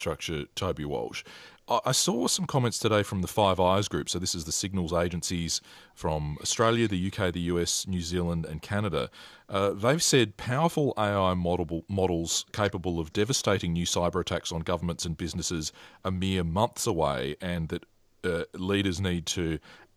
Infrastructure, Toby Walsh. I saw some comments today from the Five Eyes group. So this is the signals agencies from Australia, the UK, the US, New Zealand and Canada. They've said powerful AI models capable of devastating new cyber attacks on governments and businesses are mere months away, and that leaders need to